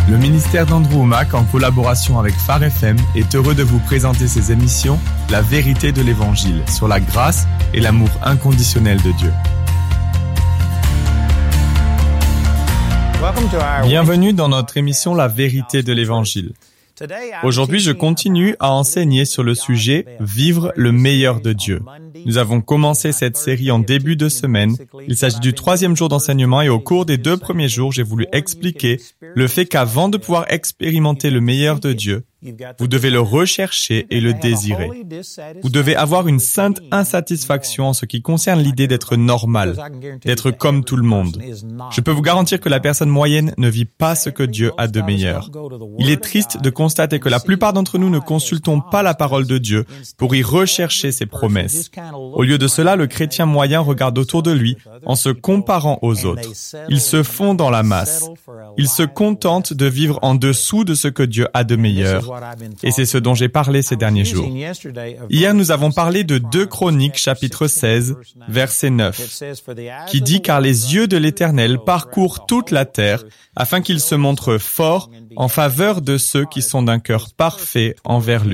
Le ministère d'Andrew Wommack, en collaboration avec Phare FM, est heureux de vous présenter ses émissions « La vérité de l'Évangile » sur la grâce et l'amour inconditionnel de Dieu. Bienvenue dans notre émission « La vérité de l'Évangile ». Aujourd'hui, je continue à enseigner sur le sujet « Vivre le meilleur de Dieu ». Nous avons commencé cette série en début de semaine. Il s'agit du 3e jour d'enseignement et au cours des 2 premiers jours, j'ai voulu expliquer le fait qu'avant de pouvoir expérimenter le meilleur de Dieu, vous devez le rechercher et le désirer. Vous devez avoir une sainte insatisfaction en ce qui concerne l'idée d'être normal, d'être comme tout le monde. Je peux vous garantir que la personne moyenne ne vit pas ce que Dieu a de meilleur. Il est triste de constater que la plupart d'entre nous ne consultons pas la parole de Dieu pour y rechercher ses promesses. Au lieu de cela, le chrétien moyen regarde autour de lui en se comparant aux autres. Il se fond dans la masse. Il se contente de vivre en dessous de ce que Dieu a de meilleur. Et c'est ce dont j'ai parlé ces derniers jours. Hier, nous avons parlé de 2 Chroniques, chapitre 16, verset 9, qui dit « Car les yeux de l'Éternel parcourent toute la terre, afin qu'il se montre fort en faveur de ceux qui sont d'un cœur parfait envers lui. »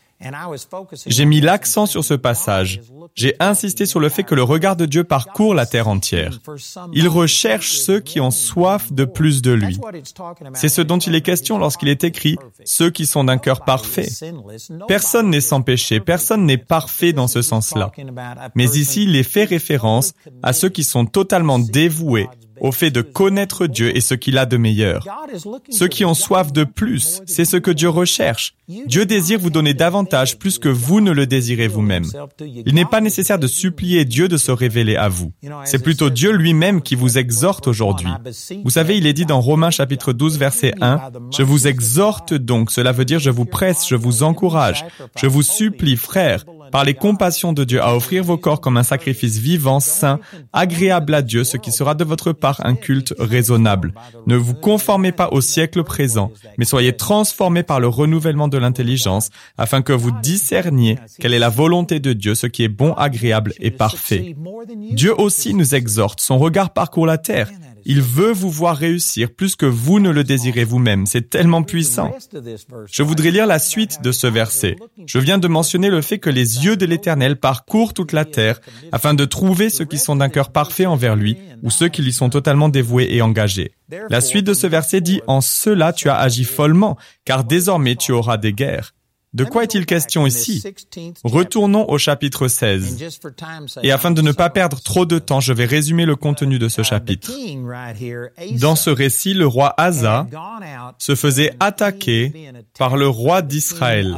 J'ai mis l'accent sur ce passage. J'ai insisté sur le fait que le regard de Dieu parcourt la terre entière. Il recherche ceux qui ont soif de plus de lui. C'est ce dont il est question lorsqu'il est écrit « ceux qui sont d'un cœur parfait ». Personne n'est sans péché, personne n'est parfait dans ce sens-là. Mais ici, il est fait référence à ceux qui sont totalement dévoués au fait de connaître Dieu et ce qu'il a de meilleur. Ceux qui ont soif de plus, c'est ce que Dieu recherche. Dieu désire vous donner davantage plus que vous ne le désirez vous-même. Il n'est pas nécessaire de supplier Dieu de se révéler à vous. C'est plutôt Dieu lui-même qui vous exhorte aujourd'hui. Vous savez, il est dit dans Romains chapitre 12, verset 1, « Je vous exhorte donc », cela veut dire « je vous presse, je vous encourage, je vous supplie, frères, par les compassions de Dieu, à offrir vos corps comme un sacrifice vivant, saint, agréable à Dieu, ce qui sera de votre part un culte raisonnable. Ne vous conformez pas au siècle présent, mais soyez transformés par le renouvellement de l'intelligence, afin que vous discerniez quelle est la volonté de Dieu, ce qui est bon, agréable et parfait. » Dieu aussi nous exhorte, son regard parcourt la terre. Il veut vous voir réussir plus que vous ne le désirez vous-même. C'est tellement puissant. Je voudrais lire la suite de ce verset. Je viens de mentionner le fait que les yeux de l'Éternel parcourent toute la terre afin de trouver ceux qui sont d'un cœur parfait envers lui ou ceux qui lui sont totalement dévoués et engagés. La suite de ce verset dit « En cela tu as agi follement, car désormais tu auras des guerres. » De quoi est-il question ici? Retournons au chapitre 16. Et afin de ne pas perdre trop de temps, je vais résumer le contenu de ce chapitre. Dans ce récit, le roi Asa se faisait attaquer par le roi d'Israël.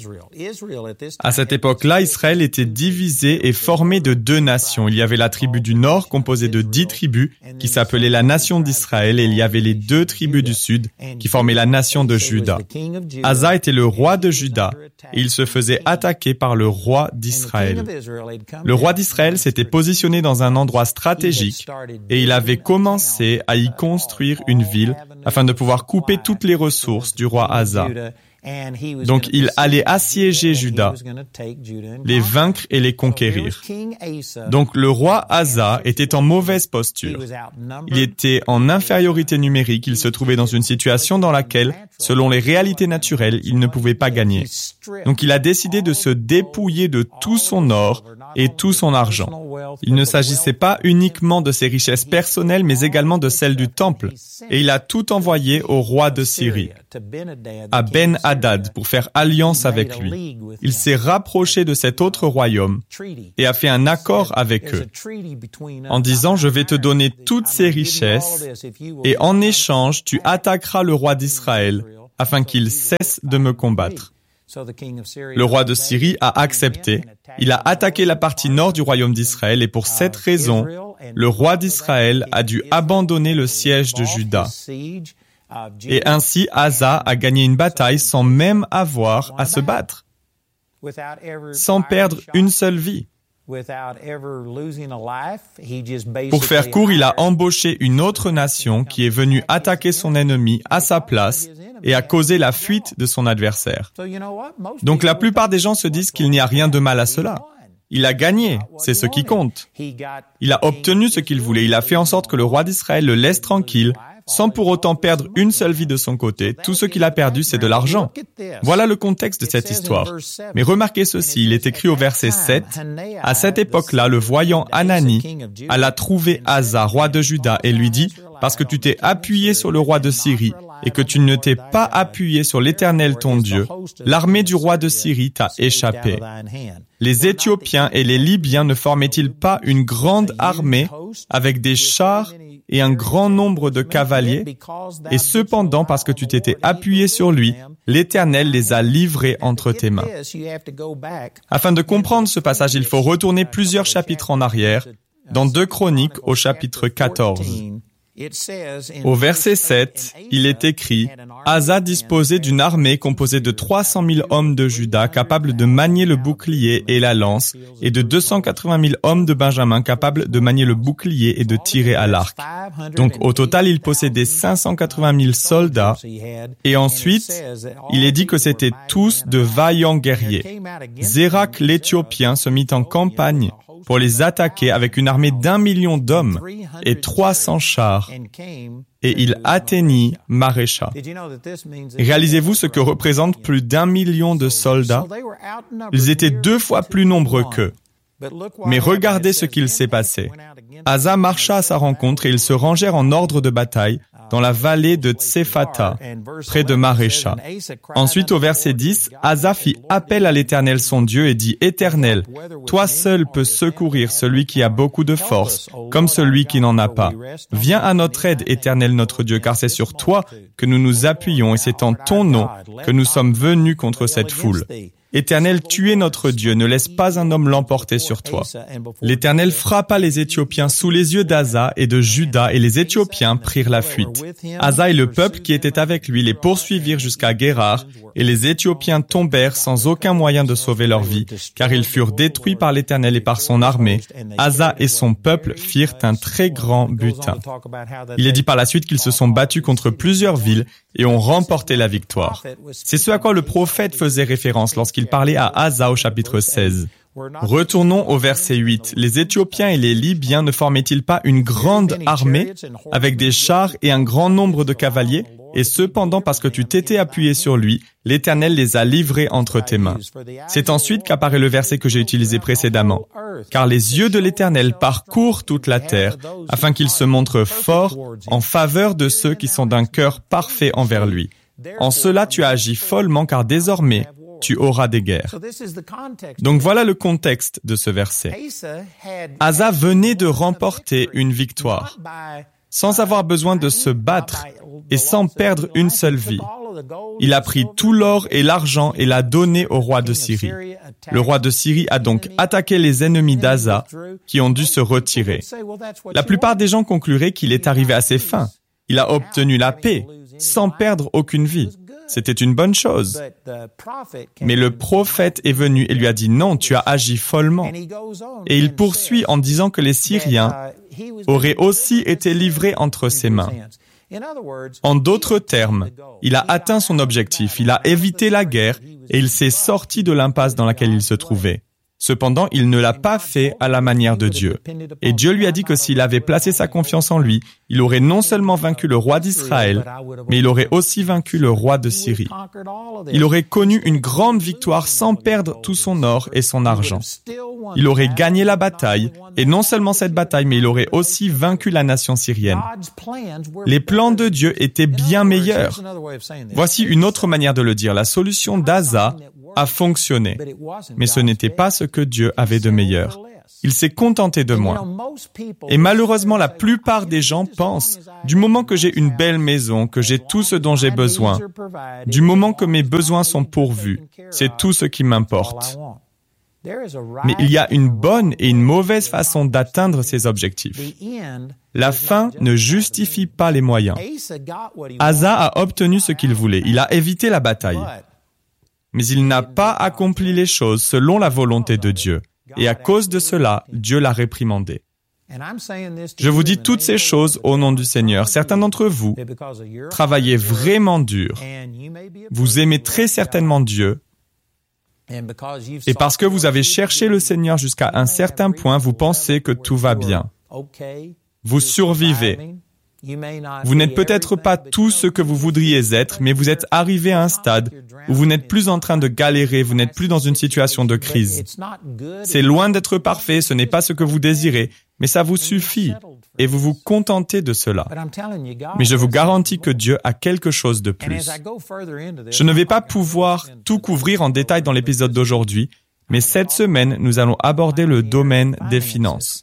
À cette époque-là, Israël était divisé et formé de 2 nations. Il y avait la tribu du nord, composée de 10 tribus, qui s'appelait la nation d'Israël, et il y avait les 2 tribus du sud, qui formaient la nation de Juda. Asa était le roi de Juda, et il se faisait attaquer par le roi d'Israël. Le roi d'Israël s'était positionné dans un endroit stratégique et il avait commencé à y construire une ville afin de pouvoir couper toutes les ressources du roi Asa. Donc il allait assiéger Juda, les vaincre et les conquérir. Donc le roi Asa était en mauvaise posture. Il était en infériorité numérique, il se trouvait dans une situation dans laquelle, selon les réalités naturelles, il ne pouvait pas gagner. Donc il a décidé de se dépouiller de tout son or et tout son argent. Il ne s'agissait pas uniquement de ses richesses personnelles, mais également de celles du temple. Et il a tout envoyé au roi de Syrie, à Ben-Hadad, pour faire alliance avec lui. Il s'est rapproché de cet autre royaume et a fait un accord avec eux, en disant « Je vais te donner toutes ces richesses, et en échange, tu attaqueras le roi d'Israël, afin qu'il cesse de me combattre. » Le roi de Syrie a accepté. Il a attaqué la partie nord du royaume d'Israël et pour cette raison, le roi d'Israël a dû abandonner le siège de Juda. Et ainsi, Asa a gagné une bataille sans même avoir à se battre, sans perdre une seule vie. Pour faire court, il a embauché une autre nation qui est venue attaquer son ennemi à sa place et a causé la fuite de son adversaire. Donc la plupart des gens se disent qu'il n'y a rien de mal à cela. Il a gagné, c'est ce qui compte. Il a obtenu ce qu'il voulait, il a fait en sorte que le roi d'Israël le laisse tranquille sans pour autant perdre une seule vie de son côté. Tout ce qu'il a perdu, c'est de l'argent. Voilà le contexte de cette histoire. Mais remarquez ceci, il est écrit au verset 7, « À cette époque-là, le voyant Hanani alla trouver Asa, roi de Juda, et lui dit, « Parce que tu t'es appuyé sur le roi de Syrie, et que tu ne t'es pas appuyé sur l'Éternel ton Dieu, l'armée du roi de Syrie t'a échappé. Les Éthiopiens et les Libyens ne formaient-ils pas une grande armée avec des chars et un grand nombre de cavaliers? Et cependant, parce que tu t'étais appuyé sur lui, l'Éternel les a livrés entre tes mains. » Afin de comprendre ce passage, il faut retourner plusieurs chapitres en arrière, dans 2 Chroniques au chapitre 14. Au verset 7, il est écrit « Asa disposait d'une armée composée de 300 000 hommes de Juda capables de manier le bouclier et la lance, et de 280 000 hommes de Benjamin capables de manier le bouclier et de tirer à l'arc. » Donc au total, il possédait 580 000 soldats, et ensuite, il est dit que c'étaient tous de vaillants guerriers. Zérak l'Éthiopien se mit en campagne pour les attaquer avec une armée d'1 million d'hommes et 300 chars, et il atteignit Marécha. Réalisez-vous ce que représente plus d'1 million de soldats? Ils étaient 2 fois plus nombreux qu'eux. Mais regardez ce qu'il s'est passé. Asa marcha à sa rencontre et ils se rangèrent en ordre de bataille dans la vallée de Tsephata, près de Marécha. Ensuite, au verset 10, Asa fit appel à l'Éternel son Dieu et dit, « Éternel, toi seul peux secourir celui qui a beaucoup de force, comme celui qui n'en a pas. Viens à notre aide, Éternel notre Dieu, car c'est sur toi que nous nous appuyons et c'est en ton nom que nous sommes venus contre cette foule. Éternel, tu es notre Dieu, ne laisse pas un homme l'emporter sur toi. » L'Éternel frappa les Éthiopiens sous les yeux d'Asa et de Juda, et les Éthiopiens prirent la fuite. Asa et le peuple qui était avec lui les poursuivirent jusqu'à Guérar, et les Éthiopiens tombèrent sans aucun moyen de sauver leur vie, car ils furent détruits par l'Éternel et par son armée. Asa et son peuple firent un très grand butin. Il est dit par la suite qu'ils se sont battus contre plusieurs villes et ont remporté la victoire. C'est ce à quoi le prophète faisait référence lorsqu'il parlait à Asa au chapitre 16. Retournons au verset 8. Les Éthiopiens et les Libyens ne formaient-ils pas une grande armée avec des chars et un grand nombre de cavaliers? Et cependant, parce que tu t'étais appuyé sur lui, l'Éternel les a livrés entre tes mains. C'est ensuite qu'apparaît le verset que j'ai utilisé précédemment. Car les yeux de l'Éternel parcourent toute la terre, afin qu'il se montre fort en faveur de ceux qui sont d'un cœur parfait envers lui. En cela, tu as agi follement, car désormais, tu auras des guerres. Donc voilà le contexte de ce verset. Asa venait de remporter une victoire, sans avoir besoin de se battre et sans perdre une seule vie. Il a pris tout l'or et l'argent et l'a donné au roi de Syrie. Le roi de Syrie a donc attaqué les ennemis d'Asa qui ont dû se retirer. La plupart des gens concluraient qu'il est arrivé à ses fins. Il a obtenu la paix sans perdre aucune vie. C'était une bonne chose. Mais le prophète est venu et lui a dit « Non, tu as agi follement. » Et il poursuit en disant que les Syriens auraient aussi été livrés entre ses mains. En d'autres termes, il a atteint son objectif, il a évité la guerre et il s'est sorti de l'impasse dans laquelle il se trouvait. Cependant, il ne l'a pas fait à la manière de Dieu. Et Dieu lui a dit que s'il avait placé sa confiance en lui, il aurait non seulement vaincu le roi d'Israël, mais il aurait aussi vaincu le roi de Syrie. Il aurait connu une grande victoire sans perdre tout son or et son argent. Il aurait gagné la bataille, et non seulement cette bataille, mais il aurait aussi vaincu la nation syrienne. Les plans de Dieu étaient bien meilleurs. Voici une autre manière de le dire. La solution d'Asa a fonctionné, mais ce n'était pas ce que Dieu avait de meilleur. Il s'est contenté de moi. Et malheureusement, la plupart des gens pensent, du moment que j'ai une belle maison, que j'ai tout ce dont j'ai besoin, du moment que mes besoins sont pourvus, c'est tout ce qui m'importe. Mais il y a une bonne et une mauvaise façon d'atteindre ces objectifs. La fin ne justifie pas les moyens. Asa a obtenu ce qu'il voulait. Il a évité la bataille. Mais il n'a pas accompli les choses selon la volonté de Dieu. Et à cause de cela, Dieu l'a réprimandé. Je vous dis toutes ces choses au nom du Seigneur. Certains d'entre vous travaillez vraiment dur. Vous aimez très certainement Dieu. Et parce que vous avez cherché le Seigneur jusqu'à un certain point, vous pensez que tout va bien. Vous survivez. Vous n'êtes peut-être pas tout ce que vous voudriez être, mais vous êtes arrivé à un stade où vous n'êtes plus en train de galérer, vous n'êtes plus dans une situation de crise. C'est loin d'être parfait, ce n'est pas ce que vous désirez, mais ça vous suffit et vous vous contentez de cela. Mais je vous garantis que Dieu a quelque chose de plus. Je ne vais pas pouvoir tout couvrir en détail dans l'épisode d'aujourd'hui, mais cette semaine, nous allons aborder le domaine des finances.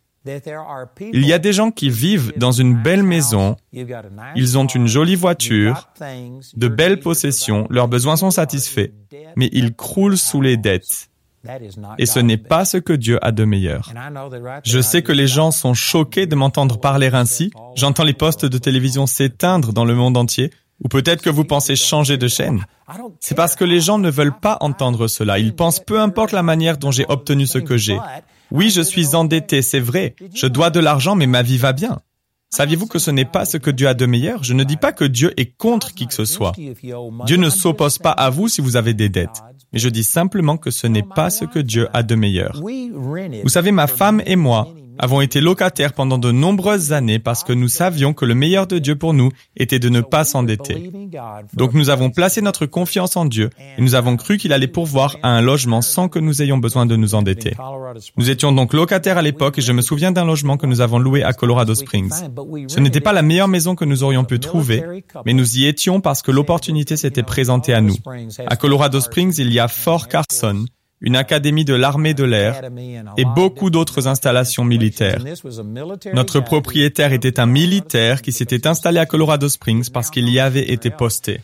Il y a des gens qui vivent dans une belle maison, ils ont une jolie voiture, de belles possessions, leurs besoins sont satisfaits, mais ils croulent sous les dettes. Et ce n'est pas ce que Dieu a de meilleur. Je sais que les gens sont choqués de m'entendre parler ainsi. J'entends les postes de télévision s'éteindre dans le monde entier, ou peut-être que vous pensez changer de chaîne. C'est parce que les gens ne veulent pas entendre cela. Ils pensent peu importe la manière dont j'ai obtenu ce que j'ai. Oui, je suis endetté, c'est vrai. Je dois de l'argent, mais ma vie va bien. Saviez-vous que ce n'est pas ce que Dieu a de meilleur? Je ne dis pas que Dieu est contre qui que ce soit. Dieu ne s'oppose pas à vous si vous avez des dettes. Mais je dis simplement que ce n'est pas ce que Dieu a de meilleur. Vous savez, ma femme et moi avons été locataires pendant de nombreuses années parce que nous savions que le meilleur de Dieu pour nous était de ne pas s'endetter. Donc nous avons placé notre confiance en Dieu et nous avons cru qu'il allait pourvoir à un logement sans que nous ayons besoin de nous endetter. Nous étions donc locataires à l'époque et je me souviens d'un logement que nous avons loué à Colorado Springs. Ce n'était pas la meilleure maison que nous aurions pu trouver, mais nous y étions parce que l'opportunité s'était présentée à nous. À Colorado Springs, il y a Fort Carson, une académie de l'armée de l'air et beaucoup d'autres installations militaires. Notre propriétaire était un militaire qui s'était installé à Colorado Springs parce qu'il y avait été posté.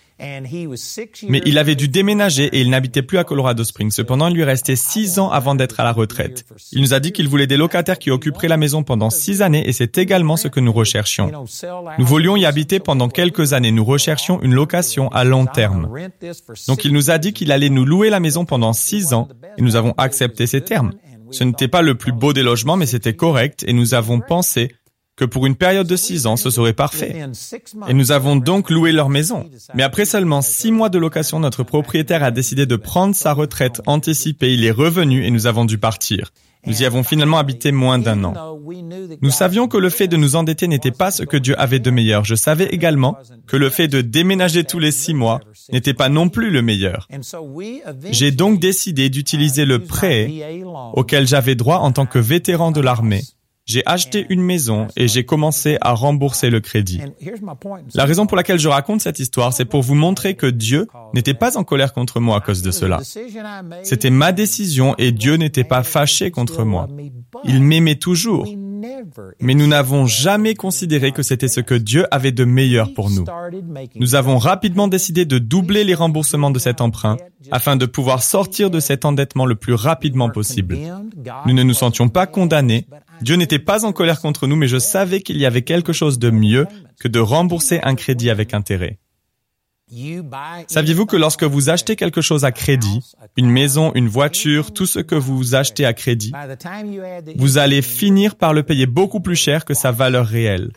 Mais il avait dû déménager et il n'habitait plus à Colorado Springs. Cependant, il lui restait 6 ans avant d'être à la retraite. Il nous a dit qu'il voulait des locataires qui occuperaient la maison pendant 6 années et c'est également ce que nous recherchions. Nous voulions y habiter pendant quelques années. Nous recherchions une location à long terme. Donc il nous a dit qu'il allait nous louer la maison pendant 6 ans et nous avons accepté ces termes. Ce n'était pas le plus beau des logements, mais c'était correct et nous avons pensé que pour une période de 6 ans, ce serait parfait. Et nous avons donc loué leur maison. Mais après seulement 6 mois de location, notre propriétaire a décidé de prendre sa retraite anticipée. Il est revenu et nous avons dû partir. Nous y avons finalement habité moins d'1 an. Nous savions que le fait de nous endetter n'était pas ce que Dieu avait de meilleur. Je savais également que le fait de déménager tous les 6 mois n'était pas non plus le meilleur. J'ai donc décidé d'utiliser le prêt auquel j'avais droit en tant que vétéran de l'armée. J'ai acheté une maison et j'ai commencé à rembourser le crédit. La raison pour laquelle je raconte cette histoire, c'est pour vous montrer que Dieu n'était pas en colère contre moi à cause de cela. C'était ma décision et Dieu n'était pas fâché contre moi. Il m'aimait toujours. Mais nous n'avons jamais considéré que c'était ce que Dieu avait de meilleur pour nous. Nous avons rapidement décidé de doubler les remboursements de cet emprunt afin de pouvoir sortir de cet endettement le plus rapidement possible. Nous ne nous sentions pas condamnés. Dieu n'était pas en colère contre nous, mais je savais qu'il y avait quelque chose de mieux que de rembourser un crédit avec intérêt. Saviez-vous que lorsque vous achetez quelque chose à crédit, une maison, une voiture, tout ce que vous achetez à crédit, vous allez finir par le payer beaucoup plus cher que sa valeur réelle.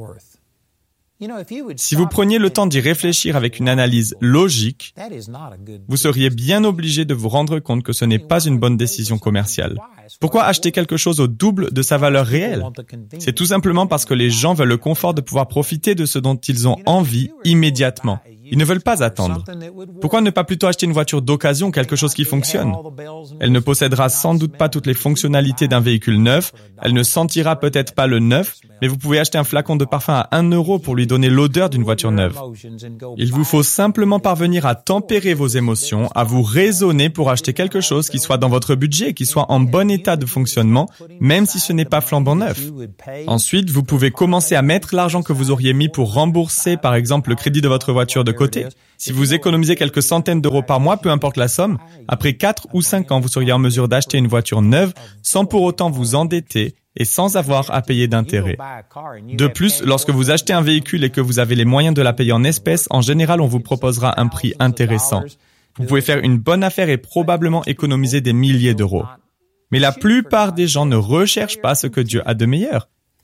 Si vous preniez le temps d'y réfléchir avec une analyse logique, vous seriez bien obligé de vous rendre compte que ce n'est pas une bonne décision commerciale. Pourquoi acheter quelque chose au double de sa valeur réelle? C'est tout simplement parce que les gens veulent le confort de pouvoir profiter de ce dont ils ont envie immédiatement. Ils ne veulent pas attendre. Pourquoi ne pas plutôt acheter une voiture d'occasion, quelque chose qui fonctionne? Elle ne possédera sans doute pas toutes les fonctionnalités d'un véhicule neuf, elle ne sentira peut-être pas le neuf, mais vous pouvez acheter un flacon de parfum à 1 euro pour lui donner l'odeur d'une voiture neuve. Il vous faut simplement parvenir à tempérer vos émotions, à vous raisonner pour acheter quelque chose qui soit dans votre budget, qui soit en bon état de fonctionnement, même si ce n'est pas flambant neuf. Ensuite, vous pouvez commencer à mettre l'argent que vous auriez mis pour rembourser, par exemple, le crédit de votre voiture de côté. Si vous économisez quelques centaines d'euros par mois, peu importe la somme, après 4 ou 5 ans, vous seriez en mesure d'acheter une voiture neuve sans pour autant vous endetter et sans avoir à payer d'intérêt. De plus, lorsque vous achetez un véhicule et que vous avez les moyens de la payer en espèces, en général, on vous proposera un prix intéressant. Vous pouvez faire une bonne affaire et probablement économiser des milliers d'euros. Mais la plupart des gens ne recherchent pas ce que Dieu a de meilleur.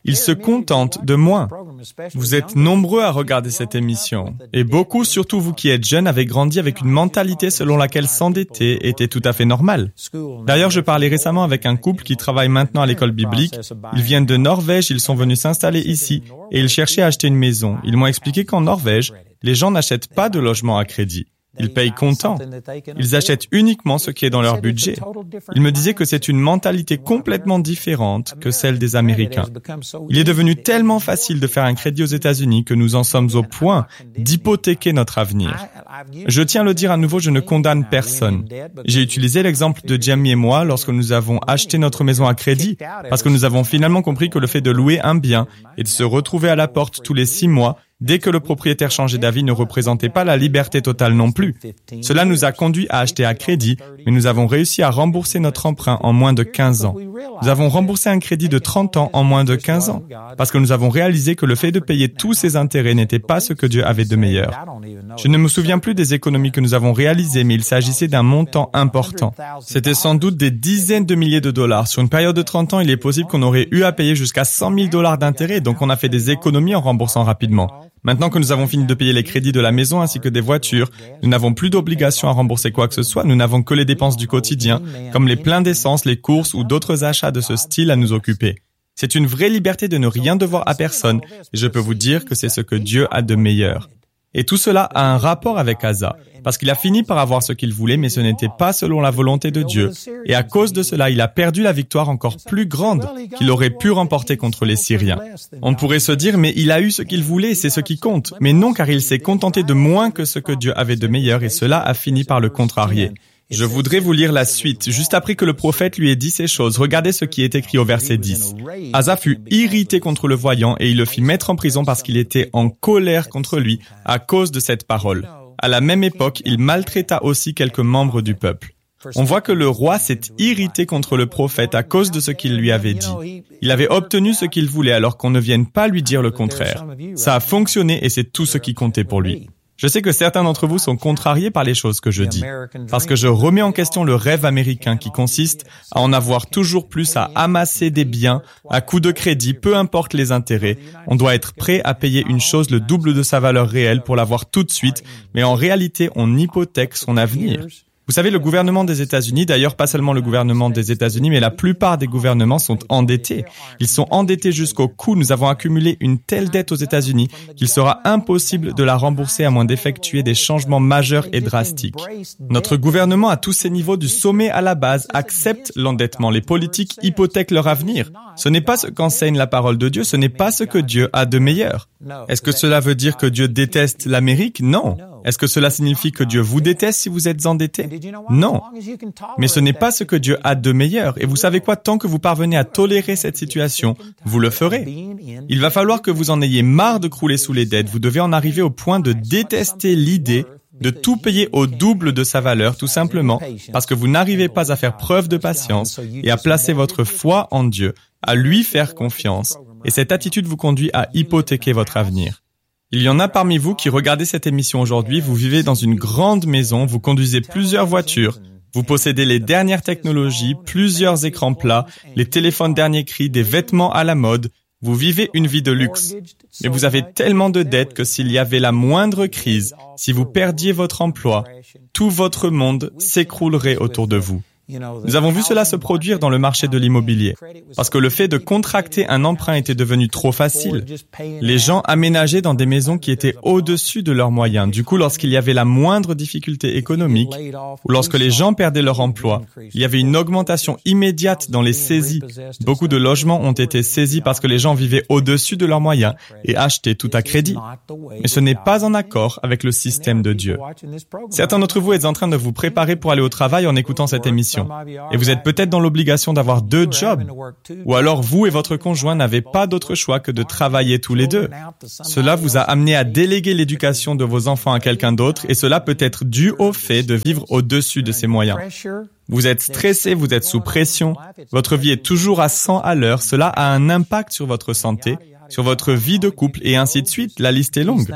Ils se contentent de moins. Vous êtes nombreux à regarder cette émission. Et beaucoup, surtout vous qui êtes jeunes, avez grandi avec une mentalité selon laquelle s'endetter était tout à fait normal. D'ailleurs, je parlais récemment avec un couple qui travaille maintenant à l'école biblique. Ils viennent de Norvège, ils sont venus s'installer ici et ils cherchaient à acheter une maison. Ils m'ont expliqué qu'en Norvège, les gens n'achètent pas de logement à crédit. Ils payent comptant. Ils achètent uniquement ce qui est dans leur budget. Ils me disaient que c'est une mentalité complètement différente que celle des Américains. Il est devenu tellement facile de faire un crédit aux États-Unis que nous en sommes au point d'hypothéquer notre avenir. Je tiens à le dire à nouveau, je ne condamne personne. J'ai utilisé l'exemple de Jamie et moi lorsque nous avons acheté notre maison à crédit, parce que nous avons finalement compris que le fait de louer un bien et de se retrouver à la porte tous les 6 mois, dès que le propriétaire changeait d'avis, ne représentait pas la liberté totale non plus. Cela nous a conduit à acheter à crédit, mais nous avons réussi à rembourser notre emprunt en moins de 15 ans. Nous avons remboursé un crédit de 30 ans en moins de 15 ans, parce que nous avons réalisé que le fait de payer tous ces intérêts n'était pas ce que Dieu avait de meilleur. Je ne me souviens plus des économies que nous avons réalisées, mais il s'agissait d'un montant important. C'était sans doute des dizaines de milliers de dollars. Sur une période de 30 ans, il est possible qu'on aurait eu à payer jusqu'à 100 000 $ d'intérêts, donc on a fait des économies en remboursant rapidement. Maintenant que nous avons fini de payer les crédits de la maison ainsi que des voitures, nous n'avons plus d'obligation à rembourser quoi que ce soit, nous n'avons que les dépenses du quotidien, comme les pleins d'essence, les courses ou d'autres achats de ce style à nous occuper. C'est une vraie liberté de ne rien devoir à personne, et je peux vous dire que c'est ce que Dieu a de meilleur. Et tout cela a un rapport avec Asa, parce qu'il a fini par avoir ce qu'il voulait, mais ce n'était pas selon la volonté de Dieu. Et à cause de cela, il a perdu la victoire encore plus grande qu'il aurait pu remporter contre les Syriens. On pourrait se dire, mais il a eu ce qu'il voulait, c'est ce qui compte. Mais non, car il s'est contenté de moins que ce que Dieu avait de meilleur, et cela a fini par le contrarier. Je voudrais vous lire la suite. Juste après que le prophète lui ait dit ces choses, regardez ce qui est écrit au verset 10. Asa fut irrité contre le voyant et il le fit mettre en prison parce qu'il était en colère contre lui à cause de cette parole. À la même époque, il maltraita aussi quelques membres du peuple. On voit que le roi s'est irrité contre le prophète à cause de ce qu'il lui avait dit. Il avait obtenu ce qu'il voulait alors qu'on ne vienne pas lui dire le contraire. Ça a fonctionné et c'est tout ce qui comptait pour lui. Je sais que certains d'entre vous sont contrariés par les choses que je dis, parce que je remets en question le rêve américain qui consiste à en avoir toujours plus, à amasser des biens à coût de crédit, peu importe les intérêts. On doit être prêt à payer une chose le double de sa valeur réelle pour l'avoir tout de suite, mais en réalité, on hypothèque son avenir. Vous savez, le gouvernement des États-Unis, d'ailleurs pas seulement le gouvernement des États-Unis, mais la plupart des gouvernements sont endettés. Ils sont endettés jusqu'au cou. Nous avons accumulé une telle dette aux États-Unis qu'il sera impossible de la rembourser à moins d'effectuer des changements majeurs et drastiques. Notre gouvernement à tous ces niveaux, du sommet à la base, accepte l'endettement. Les politiques hypothèquent leur avenir. Ce n'est pas ce qu'enseigne la parole de Dieu, ce n'est pas ce que Dieu a de meilleur. Est-ce que cela veut dire que Dieu déteste l'Amérique? Non. Est-ce que cela signifie que Dieu vous déteste si vous êtes endetté? Non. Mais ce n'est pas ce que Dieu a de meilleur. Et vous savez quoi? Tant que vous parvenez à tolérer cette situation, vous le ferez. Il va falloir que vous en ayez marre de crouler sous les dettes. Vous devez en arriver au point de détester l'idée de tout payer au double de sa valeur, tout simplement parce que vous n'arrivez pas à faire preuve de patience et à placer votre foi en Dieu, à lui faire confiance. Et cette attitude vous conduit à hypothéquer votre avenir. Il y en a parmi vous qui regardez cette émission aujourd'hui, vous vivez dans une grande maison, vous conduisez plusieurs voitures, vous possédez les dernières technologies, plusieurs écrans plats, les téléphones dernier cri, des vêtements à la mode, vous vivez une vie de luxe. Mais vous avez tellement de dettes que s'il y avait la moindre crise, si vous perdiez votre emploi, tout votre monde s'écroulerait autour de vous. Nous avons vu cela se produire dans le marché de l'immobilier, parce que le fait de contracter un emprunt était devenu trop facile. Les gens aménageaient dans des maisons qui étaient au-dessus de leurs moyens. Du coup, lorsqu'il y avait la moindre difficulté économique, ou lorsque les gens perdaient leur emploi, il y avait une augmentation immédiate dans les saisies. Beaucoup de logements ont été saisis parce que les gens vivaient au-dessus de leurs moyens et achetaient tout à crédit. Mais ce n'est pas en accord avec le système de Dieu. Certains d'entre vous êtes en train de vous préparer pour aller au travail en écoutant cette émission. Et vous êtes peut-être dans l'obligation d'avoir 2 jobs. Ou alors vous et votre conjoint n'avez pas d'autre choix que de travailler tous les deux. Cela vous a amené à déléguer l'éducation de vos enfants à quelqu'un d'autre et cela peut être dû au fait de vivre au-dessus de ses moyens. Vous êtes stressé, vous êtes sous pression, votre vie est toujours à 100 à l'heure, cela a un impact sur votre santé, sur votre vie de couple et ainsi de suite, la liste est longue.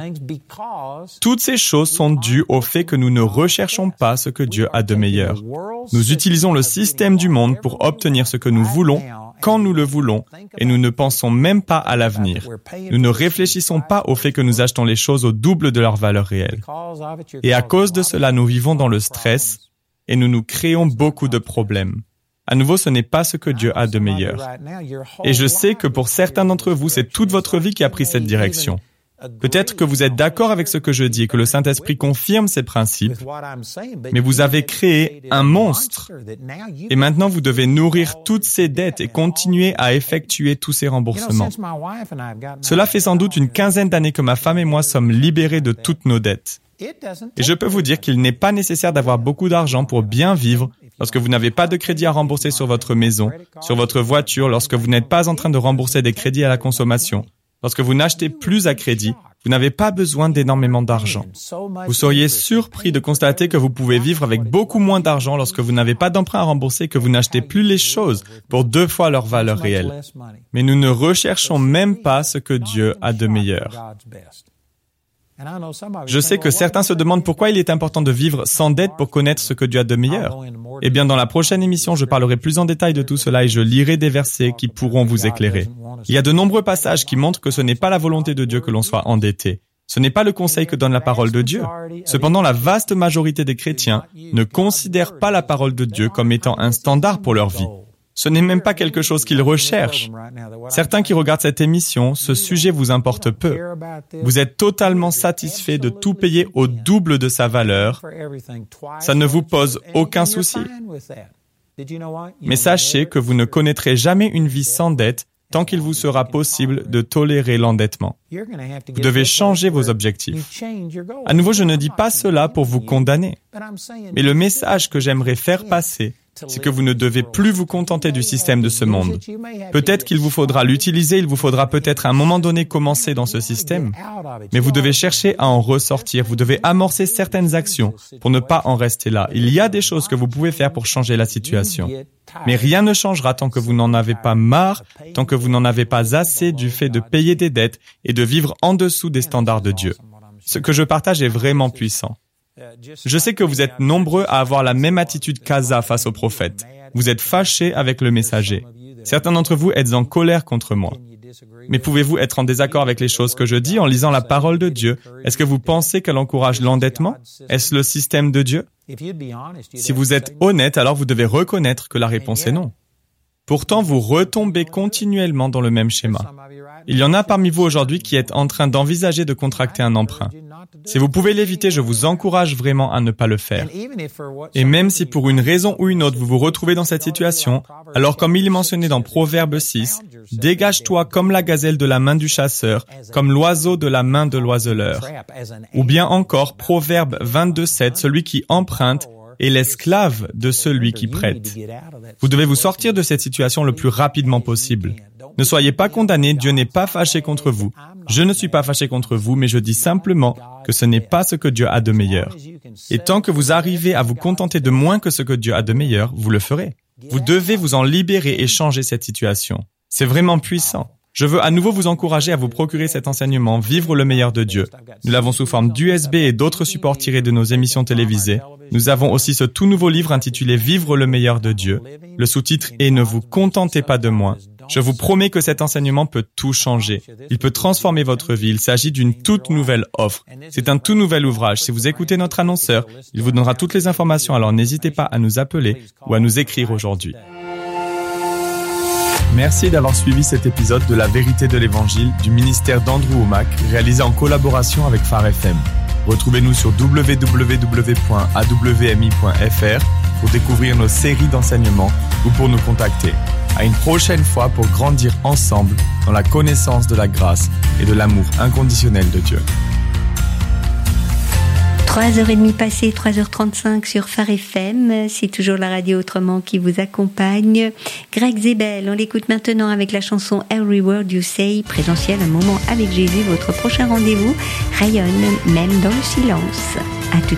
Toutes ces choses sont dues au fait que nous ne recherchons pas ce que Dieu a de meilleur. Nous utilisons le système du monde pour obtenir ce que nous voulons quand nous le voulons et nous ne pensons même pas à l'avenir. Nous ne réfléchissons pas au fait que nous achetons les choses au double de leur valeur réelle. Et à cause de cela, nous vivons dans le stress et nous nous créons beaucoup de problèmes. À nouveau, ce n'est pas ce que Dieu a de meilleur. Et je sais que pour certains d'entre vous, c'est toute votre vie qui a pris cette direction. Peut-être que vous êtes d'accord avec ce que je dis et que le Saint-Esprit confirme ces principes, mais vous avez créé un monstre. Et maintenant, vous devez nourrir toutes ces dettes et continuer à effectuer tous ces remboursements. Cela fait sans doute une quinzaine d'années que ma femme et moi sommes libérés de toutes nos dettes. Et je peux vous dire qu'il n'est pas nécessaire d'avoir beaucoup d'argent pour bien vivre lorsque vous n'avez pas de crédit à rembourser sur votre maison, sur votre voiture, lorsque vous n'êtes pas en train de rembourser des crédits à la consommation. Lorsque vous n'achetez plus à crédit, vous n'avez pas besoin d'énormément d'argent. Vous seriez surpris de constater que vous pouvez vivre avec beaucoup moins d'argent lorsque vous n'avez pas d'emprunt à rembourser et que vous n'achetez plus les choses pour 2 fois leur valeur réelle. Mais nous ne recherchons même pas ce que Dieu a de meilleur. Je sais que certains se demandent pourquoi il est important de vivre sans dette pour connaître ce que Dieu a de meilleur. Eh bien, dans la prochaine émission, je parlerai plus en détail de tout cela et je lirai des versets qui pourront vous éclairer. Il y a de nombreux passages qui montrent que ce n'est pas la volonté de Dieu que l'on soit endetté. Ce n'est pas le conseil que donne la parole de Dieu. Cependant, la vaste majorité des chrétiens ne considèrent pas la parole de Dieu comme étant un standard pour leur vie. Ce n'est même pas quelque chose qu'ils recherchent. Certains qui regardent cette émission, ce sujet vous importe peu. Vous êtes totalement satisfait de tout payer au double de sa valeur. Ça ne vous pose aucun souci. Mais sachez que vous ne connaîtrez jamais une vie sans dette tant qu'il vous sera possible de tolérer l'endettement. Vous devez changer vos objectifs. À nouveau, je ne dis pas cela pour vous condamner. Mais le message que j'aimerais faire passer, c'est que vous ne devez plus vous contenter du système de ce monde. Peut-être qu'il vous faudra l'utiliser, il vous faudra peut-être à un moment donné commencer dans ce système, mais vous devez chercher à en ressortir, vous devez amorcer certaines actions pour ne pas en rester là. Il y a des choses que vous pouvez faire pour changer la situation. Mais rien ne changera tant que vous n'en avez pas marre, tant que vous n'en avez pas assez du fait de payer des dettes et de vivre en dessous des standards de Dieu. Ce que je partage est vraiment puissant. Je sais que vous êtes nombreux à avoir la même attitude qu'Asa face au prophète. Vous êtes fâchés avec le messager. Certains d'entre vous êtes en colère contre moi. Mais pouvez-vous être en désaccord avec les choses que je dis en lisant la parole de Dieu? Est-ce que vous pensez qu'elle encourage l'endettement? Est-ce le système de Dieu? Si vous êtes honnête, alors vous devez reconnaître que la réponse est non. Pourtant, vous retombez continuellement dans le même schéma. Il y en a parmi vous aujourd'hui qui êtes en train d'envisager de contracter un emprunt. Si vous pouvez l'éviter, je vous encourage vraiment à ne pas le faire. Et même si pour une raison ou une autre vous vous retrouvez dans cette situation, alors comme il est mentionné dans Proverbe 6, « Dégage-toi comme la gazelle de la main du chasseur, comme l'oiseau de la main de l'oiseleur. » Ou bien encore Proverbe 22:7, « Celui qui emprunte est l'esclave de celui qui prête. » Vous devez vous sortir de cette situation le plus rapidement possible. Ne soyez pas condamnés, Dieu n'est pas fâché contre vous. Je ne suis pas fâché contre vous, mais je dis simplement que ce n'est pas ce que Dieu a de meilleur. Et tant que vous arrivez à vous contenter de moins que ce que Dieu a de meilleur, vous le ferez. Vous devez vous en libérer et changer cette situation. C'est vraiment puissant. Je veux à nouveau vous encourager à vous procurer cet enseignement « Vivre le meilleur de Dieu ». Nous l'avons sous forme d'USB et d'autres supports tirés de nos émissions télévisées. Nous avons aussi ce tout nouveau livre intitulé « Vivre le meilleur de Dieu ». Le sous-titre est « Ne vous contentez pas de moins ». Je vous promets que cet enseignement peut tout changer. Il peut transformer votre vie. Il s'agit d'une toute nouvelle offre. C'est un tout nouvel ouvrage. Si vous écoutez notre annonceur, il vous donnera toutes les informations, alors n'hésitez pas à nous appeler ou à nous écrire aujourd'hui. Merci d'avoir suivi cet épisode de La Vérité de l'Évangile du ministère d'Andrew Wommack, réalisé en collaboration avec Phare FM. Retrouvez-nous sur www.awmi.fr pour découvrir nos séries d'enseignements ou pour nous contacter. À une prochaine fois pour grandir ensemble dans la connaissance de la grâce et de l'amour inconditionnel de Dieu. 3h30 passées, 3h35 sur Phare FM. C'est toujours la radio autrement qui vous accompagne. Greg Zebel, on l'écoute maintenant avec la chanson Every Word You Say, présentiel, un moment avec Jésus. Votre prochain rendez-vous rayonne même dans le silence.